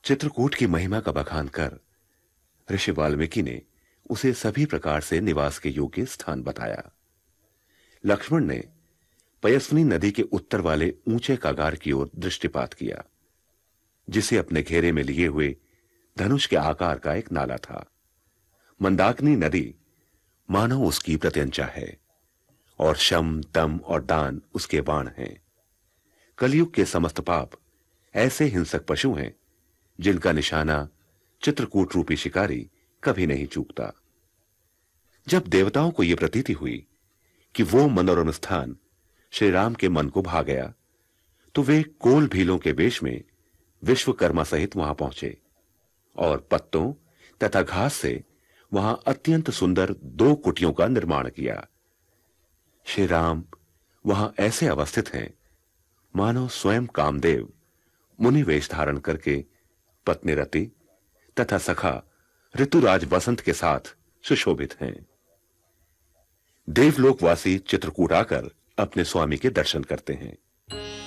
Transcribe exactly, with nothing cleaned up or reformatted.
चित्रकूट की महिमा का बखान कर ऋषि वाल्मीकि ने उसे सभी प्रकार से निवास के योग्य स्थान बताया। लक्ष्मण ने पयस्विनी नदी के उत्तर वाले ऊंचे कागार की ओर दृष्टिपात किया, जिसे अपने घेरे में लिए हुए धनुष के आकार का एक नाला था। मंदाकिनी नदी मानो उसकी प्रत्यंचा है और शम, तम और दान उसके बाण हैं। कलयुग के समस्त पाप ऐसे हिंसक पशु हैं जिनका निशाना चित्रकूट रूपी शिकारी कभी नहीं चूकता। जब देवताओं को यह प्रतीति हुई कि वो मनोरम स्थान श्री राम के मन को भा गया, तो वे कोल भीलों के वेश में विश्वकर्मा सहित वहां पहुंचे और पत्तों तथा घास से वहां अत्यंत सुंदर दो कुटियों का निर्माण किया। श्री राम वहां ऐसे अवस्थित हैं मानो स्वयं कामदेव मुनि वेश धारण करके पत्नी रति तथा सखा ऋतुराज वसंत के साथ सुशोभित हैं। देवलोकवासी चित्रकूट आकर अपने स्वामी के दर्शन करते हैं।